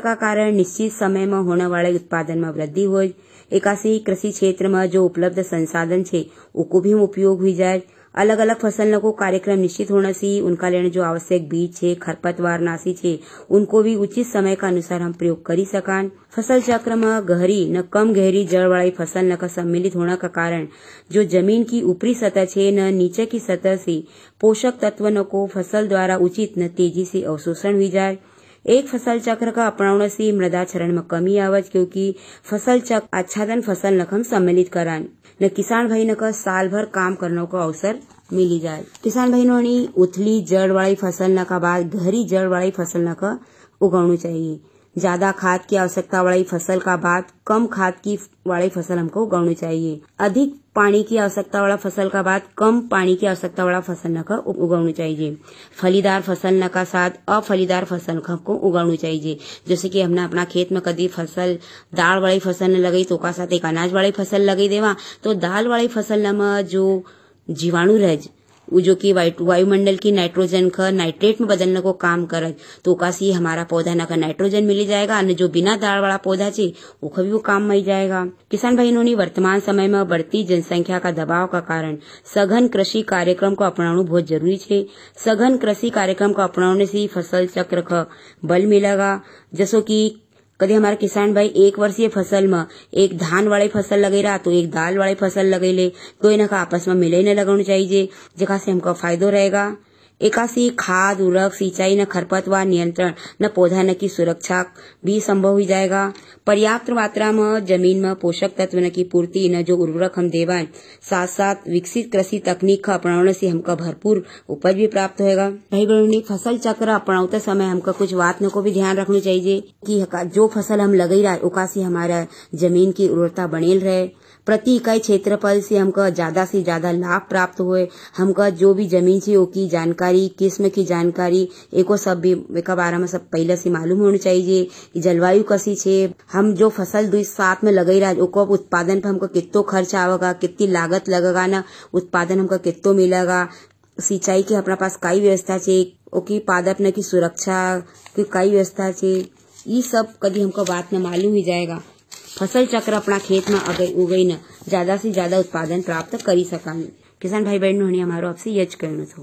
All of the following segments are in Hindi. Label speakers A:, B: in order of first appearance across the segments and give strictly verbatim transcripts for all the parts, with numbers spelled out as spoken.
A: का कारण निश्चित समय में होने वाले उत्पादन में वृद्धि हो। एकासी कृषि क्षेत्र में जो उपलब्ध संसाधन छे उको भी हम उपयोग हुई जाए। अलग अलग फसल को कार्यक्रम निश्चित होने से उनका लेने जो आवश्यक बीज छे, खरपतवार नाशी छे, उनको भी उचित समय का अनुसार हम प्रयोग करी सकान। फसल चक्र में गहरी न कम गहरी जड़ वाली फसल न का सम्मिलित होने का कारण जो जमीन की ऊपरी सतह छे न नीचे की सतह से पोषक तत्व न को फसल द्वारा उचित न तेजी से अवशोषण हुई जाए। एक फसल चक्र का अपनाने से मृदा क्षरण में कमी आवज, क्योंकि फसल चक्र आच्छादन फसल नखम सम्मिलित करान न किसान भाई न का साल भर काम करने को अवसर मिली जाए। किसान भाई ने उथली जड़ वाली फसल न का बाद गहरी जड़ वाली फसल न का उगानी चाहिए। ज्यादा खाद की आवश्यकता वाली फसल का बाद कम खाद की वाली फसल हमको उगानी चाहिए। अधिक पानी की आवश्यकता वाला फसल का बाद कम पानी की आवश्यकता वाला फसल न का उगानी चाहिए। फलीदार फसल न का साथ अफलीदार फसल हमको उगानी चाहिए। जैसे कि हमने अपना खेत में कभी फसल दाल वाली फसल न लगाई तो का साथ एक अनाज वाली फसल लगाई देवा, तो दाल वाली फसल में जो जीवाणु रह वो जो कि वायुमंडल की नाइट्रोजन का नाइट्रेट में बदलने को काम करे, तो कासी हमारा पौधा न का नाइट्रोजन मिल जाएगा और जो बिना दाल वाला पौधा चे वो भी वो काम में जाएगा। किसान भाई ने वर्तमान समय में बढ़ती जनसंख्या का दबाव का कारण सघन कृषि कार्यक्रम को अपनाना बहुत जरूरी है। सघन कृषि कार्यक्रम को अपनाने से फसल चक्र का बल मिलेगा। जैसो कि कभी हमारे किसान भाई एक वर्षीय फसल में एक धान वाली फसल लगे रहा तो एक दाल वाली फसल लगे ले, कोई न का आपस में मिले न लगाना चाहिए, जगह से हमको फायदो रहेगा। एकासी खाद उर्वरक सिंचाई न खरपतवार नियंत्रण न पौधा न की सुरक्षा भी संभव हो जाएगा। पर्याप्त मात्रा में जमीन में पोषक तत्व न की पूर्ति न जो उर्वरक हम देवा, साथ साथ विकसित कृषि तकनीक का अपनाने से हमका भरपूर उपज भी प्राप्त होगा। भाई बहनों, फसल चक्र अपनाते समय हमका कुछ बात को भी ध्यान रखनी चाहिए कि जो फसल हम लगे रहा उकासी हमारा जमीन की उर्वरता बनेल रहे। प्रति इकाई क्षेत्रफल से हमका ज्यादा से ज्यादा लाभ प्राप्त हुए। हमका जो भी जमीन से ओकी जानकारी, किस्म की जानकारी एको सब भी एक बारे में सब पहले से मालूम होनी चाहिए। जलवायु कसी छे, हम जो फसल दो साथ में लगे रहा ओको उत्पादन पर हमको कितो खर्च आवेगा, कितनी लागत लगेगा ना उत्पादन हमको कितो मिलेगा। सिंचाई की अपना पास कई व्यवस्था छे, ओकी पादप की सुरक्षा की कई व्यवस्था छे, ये सब कभी हमको बात न मालूम ही जाएगा। फसल चक्र अपना खेत में अगर उगई न ज्यादा से ज्यादा उत्पादन प्राप्त करी सका। किसान भाई बहनों ने हमारो आपसे यच कहना था।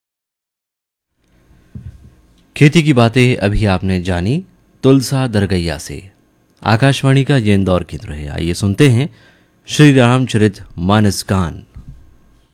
B: खेती की बातें अभी आपने जानी तुलसा दरगैया से। आकाशवाणी का ये इंदौर केंद्र है। आइए सुनते हैं श्री रामचरित मानस गान।